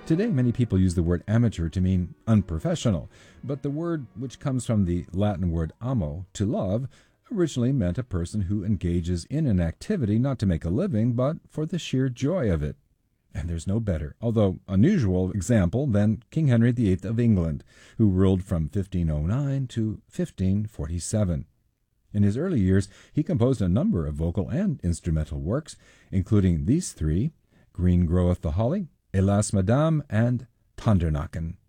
Today, many people use the word amateur to mean unprofessional, but the word, which comes from the Latin word amo, to love, originally meant a person who engages in an activity not to make a living, but for the sheer joy of it. And there's no better, although unusual, example than King Henry VIII of England, who ruled from 1509 to 1547. In his early years, he composed a number of vocal and instrumental works, including these three: Green Groweth the Holly, Hélas Madame, and Tandernacken.